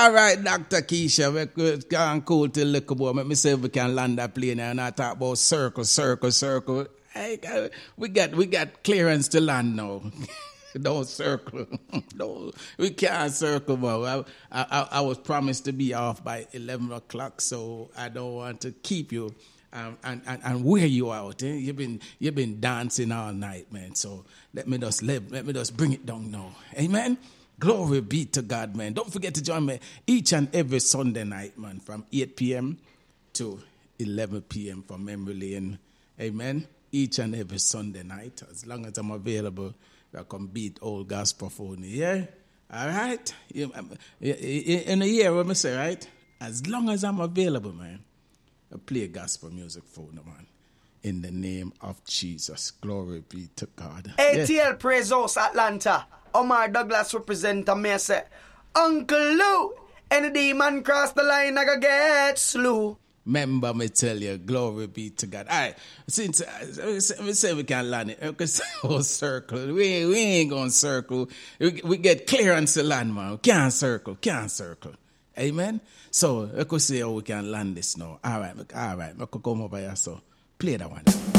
All right, Dr. Keisha, we can cool till little boy. Let me see if we can land that plane and I talk about circle. Hey, we got clearance to land now. Don't circle. No, we can't circle, bro. I was promised to be off by 11 o'clock, so I don't want to keep you and wear you out. Eh? You've been dancing all night, man. So let me just bring it down now. Amen. Glory be to God, man. Don't forget to join me each and every Sunday night, man, from 8 p.m. to 11 p.m. for Memory Lane. Amen. Each and every Sunday night, as long as I'm available, I can beat old gospel phone. Yeah? All right? In a year, what I say, right? As long as I'm available, man, I play gospel music for you, man. In the name of Jesus. Glory be to God. ATL yeah. Praise House Atlanta. Omar Douglas represent me say, Uncle Lou, any demon cross the line, I go get slew. Remember me tell you, glory be to God. All right, since we say we can land it, because circle, we ain't gonna circle. We get clearance to land, man. Can't circle. Amen. So I could see how we can land this now. All right, I could come over here. So play that one.